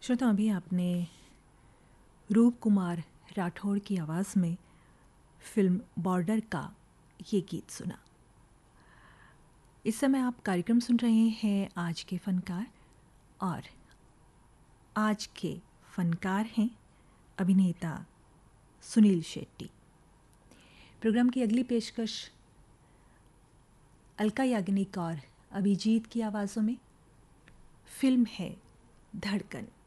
श्रोता, अभी आपने रूप कुमार राठौड़ की आवाज़ में फिल्म बॉर्डर का ये गीत सुना। इस समय आप कार्यक्रम सुन रहे हैं आज के फनकार, और आज के फनकार हैं अभिनेता सुनील शेट्टी। प्रोग्राम की अगली पेशकश अलका याग्निक और अभिजीत की आवाज़ों में। फिल्म है धड़कन।